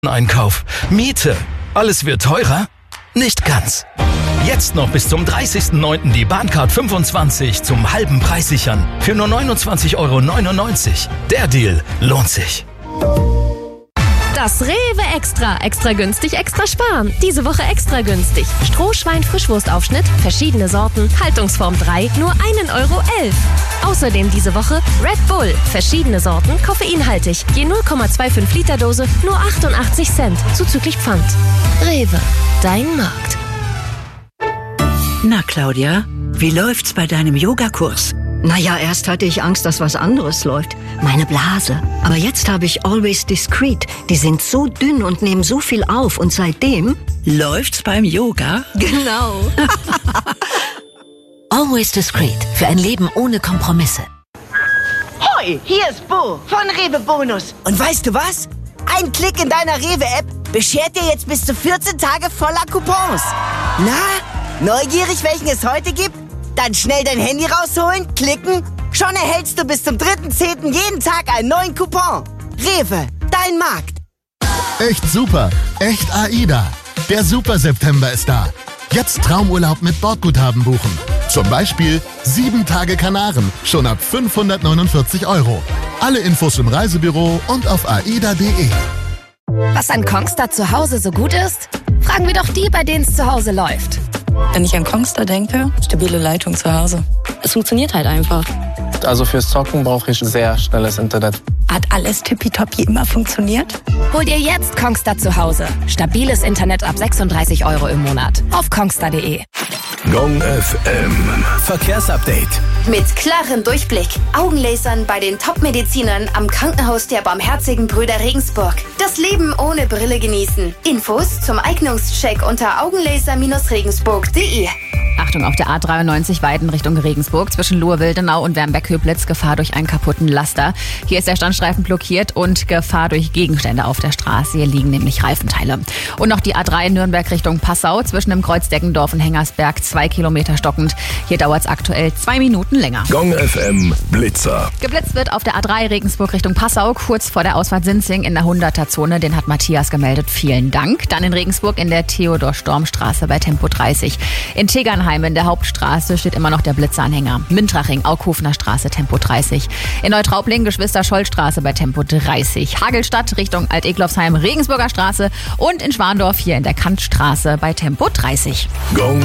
Einkauf, Miete, alles wird teurer? Nicht ganz. Jetzt noch bis zum 30.09. die Bahncard 25 zum halben Preis sichern. Für nur 29,99 €. Der Deal lohnt sich. Das Rewe Extra. Extra günstig, extra sparen. Diese Woche extra günstig. Strohschwein-Frischwurstaufschnitt, verschiedene Sorten, Haltungsform 3, nur 1,11 €. Außerdem diese Woche Red Bull, verschiedene Sorten, koffeinhaltig. Je 0,25 Liter Dose, nur 88 Cent, zuzüglich Pfand. Rewe, dein Markt. Na, Claudia, wie läuft's bei deinem Yogakurs? Naja, erst hatte ich Angst, dass was anderes läuft. Meine Blase. Aber jetzt habe ich Always Discreet. Die sind so dünn und nehmen so viel auf. Und seitdem... Läuft's beim Yoga? Genau. Always Discreet. Für ein Leben ohne Kompromisse. Hoi, hier ist Bo von Rewe Bonus. Und weißt du was? Ein Klick in deiner Rewe-App beschert dir jetzt bis zu 14 Tage voller Coupons. Na, neugierig, welchen es heute gibt? Dann schnell dein Handy rausholen, klicken. Schon erhältst du bis zum 3.10. jeden Tag einen neuen Coupon. Rewe, dein Markt. Echt super, echt AIDA. Der Super September ist da. Jetzt Traumurlaub mit Bordguthaben buchen. Zum Beispiel 7 Tage Kanaren, schon ab 549 €. Alle Infos im Reisebüro und auf aida.de. Was an Kongstar zu Hause so gut ist? Fragen wir doch die, bei denen es zu Hause läuft. Wenn ich an Kongstar denke, stabile Leitung zu Hause. Es funktioniert halt einfach. Also fürs Zocken brauche ich sehr schnelles Internet. Hat alles tippitoppi immer funktioniert? Hol dir jetzt Kongstar zu Hause. Stabiles Internet ab 36 € im Monat. Auf kongstar.de. Gong FM Verkehrsupdate. Mit klarem Durchblick. Augenlasern bei den Top-Medizinern am Krankenhaus der Barmherzigen Brüder Regensburg. Das Leben ohne Brille genießen. Infos zum Eignungscheck unter augenlaser-regensburg.de. Achtung, auf der A93 Weiden Richtung Regensburg zwischen Luhr-Wildenau und Wernbeck-Köblitz Gefahr durch einen kaputten Laster. Hier ist der Standstreifen blockiert und Gefahr durch Gegenstände auf der Straße. Hier liegen nämlich Reifenteile. Und noch die A3 Nürnberg Richtung Passau zwischen dem Kreuz Deggendorf und Hengersberg 2 Kilometer stockend. Hier dauert es aktuell 2 Minuten länger. Gong FM Blitzer. Geblitzt wird auf der A3 Regensburg Richtung Passau, kurz vor der Ausfahrt Sinzing in der 100er-Zone. Den hat Matthias gemeldet. Vielen Dank. Dann in Regensburg in der Theodor-Storm-Straße bei Tempo 30. In Tegernheim in der Hauptstraße steht immer noch der Blitzeranhänger. Mintraching, Aughofener Straße, Tempo 30. In Neutraubling, Geschwister-Scholl-Straße bei Tempo 30. Hagelstadt Richtung Alt-Eglofsheim, Regensburger Straße und in Schwandorf hier in der Kantstraße bei Tempo 30. Gong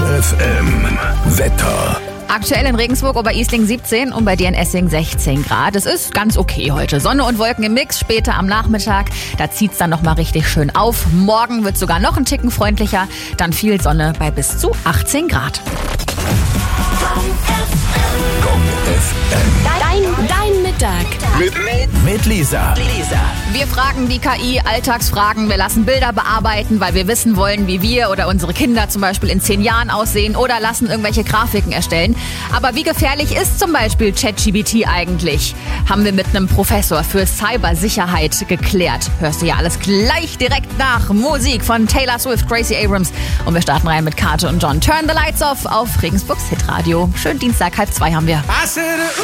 FM Wetter. Aktuell in Regensburg Oberisling 17 und bei dir in Essing 16 Grad. Es ist ganz okay heute. Sonne und Wolken im Mix. Später am Nachmittag, da zieht's dann nochmal richtig schön auf. Morgen wird sogar noch ein Ticken freundlicher. Dann viel Sonne bei bis zu 18 Grad. Gong FM. Dein Mittag. Mit Lisa. Wir fragen die KI Alltagsfragen. Wir lassen Bilder bearbeiten, weil wir wissen wollen, wie wir oder unsere Kinder zum Beispiel in 10 Jahren aussehen oder lassen irgendwelche Grafiken erstellen. Aber wie gefährlich ist zum Beispiel ChatGPT eigentlich? Haben wir mit einem Professor für Cybersicherheit geklärt. Hörst du ja alles gleich direkt nach. Musik von Taylor Swift, Gracie Abrams. Und wir starten rein mit Kate und John. Turn the Lights Off auf Regensburgs Hitradio. Schönen Dienstag, 1:30 haben wir.